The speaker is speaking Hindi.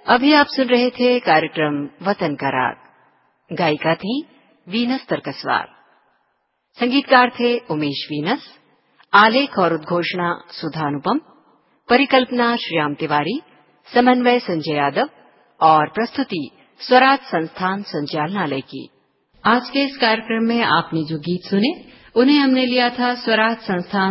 अभी आप सुन रहे थे कार्यक्रम वतन का राग। गायिका थी वीनस तरकसवार। संगीतकार थे उमेश वीनस। आलेख और उद्घोषणा सुधा अनुपम। परिकल्पना श्याम तिवारी। समन्वय संजय यादव और प्रस्तुति स्वराज संस्थान संचालनालय की। आज के इस कार्यक्रम में आपने जो गीत सुने उन्हें हमने लिया था स्वराज संस्थान